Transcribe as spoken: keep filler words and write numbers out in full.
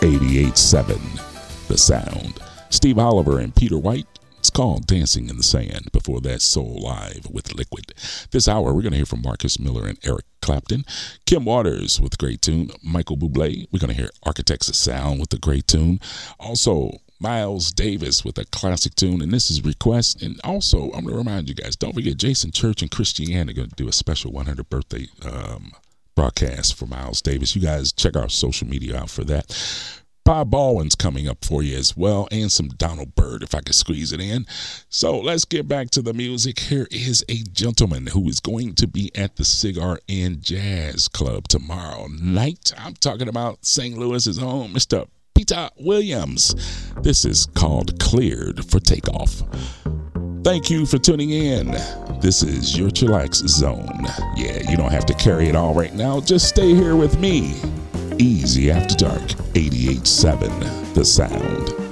eighty-eight seven The Sound. Steve Oliver and Peter White. It's called Dancing in the Sand. Before that, Soul Live with Liquid. This hour, we're going to hear from Marcus Miller and Eric Clapton. Kim Waters with a great tune. Michael Bublé. We're going to hear Architects of Sound with a great tune. Also, Miles Davis with a classic tune, and this is Request. And also, I'm going to remind you guys, don't forget Jason Church and Christiane are going to do a special one hundredth birthday um, broadcast for Miles Davis. You guys check our social media out for that. Bob Baldwin's coming up for you as well, and some Donald Byrd if I could squeeze it in. So let's get back to the music. Here is a gentleman who is going to be at the Cigar and Jazz Club tomorrow night. I'm talking about Saint Louis's own Mister Peter Williams. This is called Cleared for Takeoff. Thank you for tuning in. This is your Chillax Zone. Yeah, you don't have to carry it all right now. Just stay here with me. Easy After Dark, eighty-eight seven The Sound.